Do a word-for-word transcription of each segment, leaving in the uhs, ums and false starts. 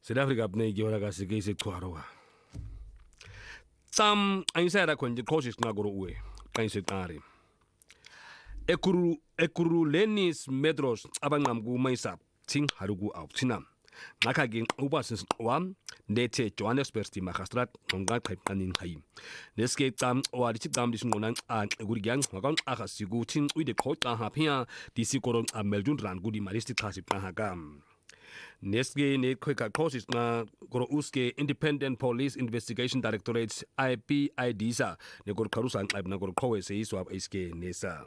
Africa bne giora ga sige se kwaro Sam ainsera kwenye coaches ngagoro uwe kainse tari ekuru ekuru lenis medros abangamgu maisa ting harugu autina ngakha ke uba wam nethe Johannesburg di magistrat ngaqhaqanin hayi neske cam wadi cam disingona a kurigyang ngakon akha sikuthi uide khoqa hapha disikoro ameljun ran gudi malisti khasi phakam neske ne khweka courses na goro uske Independent Police Investigation Directorate I P I D sa ne gor kharusa ngab na gor khowe se iswa iske nesa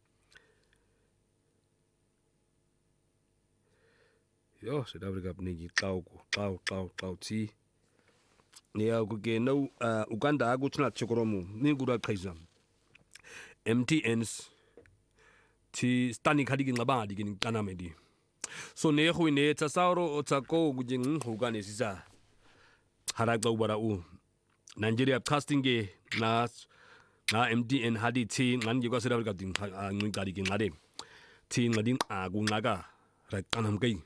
yo South Africa bnegi xawku xaw xaw xaw thi niya kuke no Uganda akuthina chokoromu ningura qhiza M T Ns thi stani khadiki ngabanga diki ngicana medi so ne khwine tsasauro otsako kuje nghuka nesisa haraqa ubara u Nigeria casting ge na na M T N hadi thi ngani kwa South Africa ding ngicali ke ngade thi ngading akunqaka raqana mkai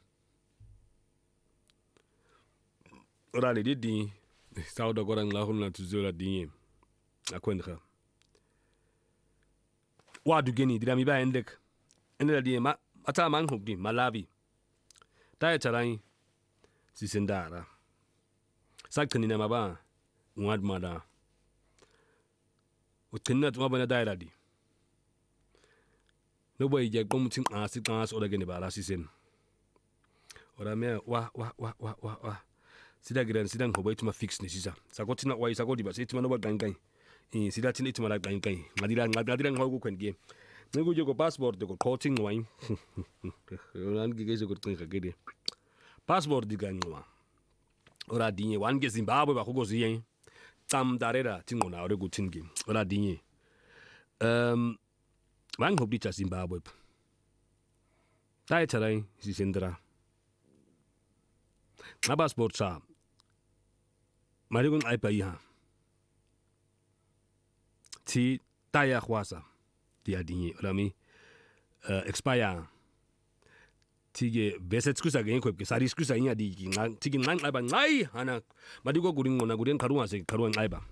ora le di sauda kora ngla khona tuzela dinye akwendra wadu geni dirami ba endek endela di ma ata man hubdi Malawi dai tarai sisendara sakini na maba ngad mada utinna tuma bana daira di no boy je komtin asikas oda geni bala sisen ora me wa wa wa wa wa sida gidan sidan hobai tuma fix ne sisa sakotina wai sakodi ba sai tuma no ba gangan eh sida tin ituma la gangan ngadira ngadira ngoku kwenge ngu jogo passport ko coaching wai ran gige jogo tinga gede passport digangwa ora dinye wan ge Zimbabwe ba kugo ziyen tam darera tingona ore gutingi ora dinye um wan hobdi cha Zimbabwe dai tarai sisendra na passport sa marigun ai paiha ti taya khwasa dia dinye rami uh, expire tige beset skusa gen ko ke sari skusa nya di ngang tige ngang aiba ngai hana madigo gurin ngona gurin karuwa se karuwa aiba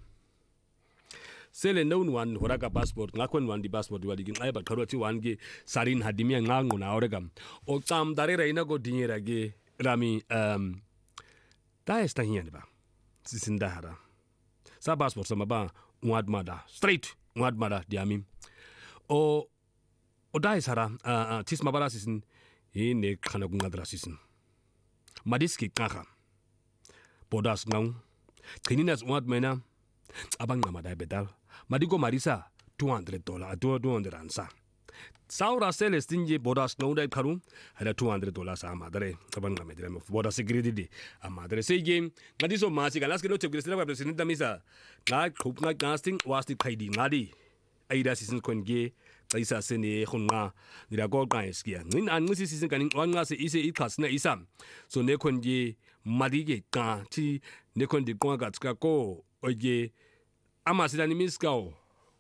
sele no one horaka passport ngakwen wan di passport wadi gin aiba karuwa ti wan ge sarin hadimia ngango na orega o tam darera ina go dinyera ge rami um da esta hiende ba sisindahara sa passport sama ba wad mada straight wad mada diami o o dai sara uh, tis mabara sisin ine khana kungadra sisin madiski kakha bodas ngau khininas wad mena abanga madai bedal madigo marisa two hundred dollars two hundred ansa saura celestinje bodas ngau dai kharu hada two hundred dollars amadare abanga medre bodas security di amadare sei game ngadiso masi galas kino chekre sila president damisa na khupna casting wasti khaidi ngadi aida sisin konge isa sene khunga ngira ko qaiskia ngin an ngisi sisin kanin wanga se ise ikhasna isam so ne konge madige ka ti ne konde ko ga tsaka ko oje amasila ni miskao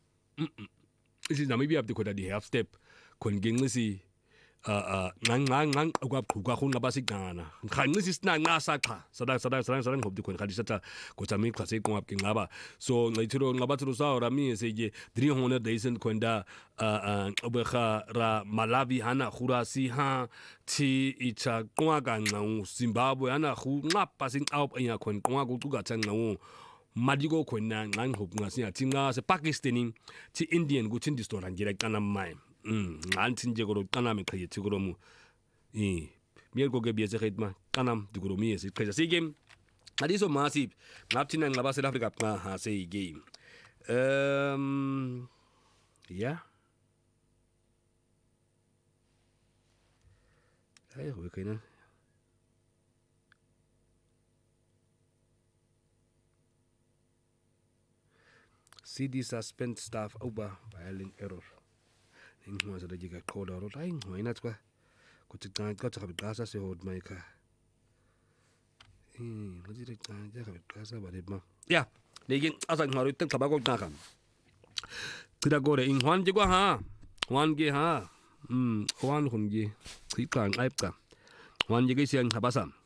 isi namibi abde ko di half step konge ngisi uh ngang ngang kwaqhuka khunga basigana khangisi sina ngasa cha sada sada sada sada ngobdi khona khalisata ko tsami khase ko apke ngaba so ngithiro ngabathiro sa ora mi seje three hundred thousand kwenda uh obekha ra Malawi hana khurasi ha thi icha kwa ka ngau Zimbabwe hana khu ngapa sing out anya khon kwa ku tuka ngau madigo khona ngang hob ngasi athinga se Pakistani thi Indian ku thin distora njira kana mai mm antinje goro kanam khayeti goromu eh miergo ge biese khidma kanam digoromi ese khaya se game adiso massive ngapthina ngaba South Africaqa ha se game um yeah ay ho kena C D suspend staff over violent error ingwa zada jiga koda ro ai ngwa inatswa kuti tanga ka tsabe qasa se hod maika eh ngajire tanga ka qasa bare ma ya legin asa ngaro tek thaba ko tanga tida gore ingwan jigwa ha wan ge ha um wan hun ge khikang aip ka wan ge siang thabasa